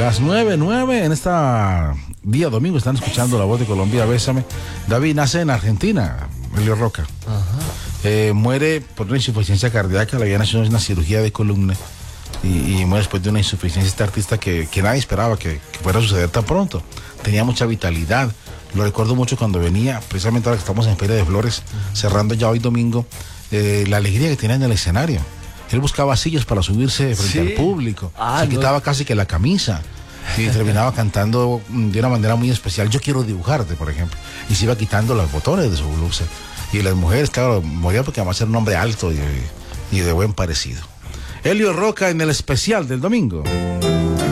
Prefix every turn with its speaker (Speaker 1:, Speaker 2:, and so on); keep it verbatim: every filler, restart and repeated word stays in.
Speaker 1: Las nueve, nueve en esta día domingo están escuchando La Voz de Colombia, Bésame. David nace en Argentina, Elio Roca.
Speaker 2: Ajá.
Speaker 1: Eh, muere por una insuficiencia cardíaca, le habían hecho una cirugía de columna y, y muere después de una insuficiencia. Este artista que, que nadie esperaba que, que fuera a suceder tan pronto. Tenía mucha vitalidad. Lo recuerdo mucho cuando venía, precisamente ahora que estamos en Feria de Flores, uh-huh. cerrando ya hoy domingo, eh, la alegría que tenía en el escenario. Él buscaba sillas para subirse frente ¿Sí? al público. Ah, se quitaba no. casi que la camisa y terminaba cantando de una manera muy especial. Yo quiero dibujarte, por ejemplo. Y se iba quitando los botones de su blusa. Y las mujeres, claro, morían porque además era un hombre alto y, y de buen parecido. Elio Roca en el especial del domingo.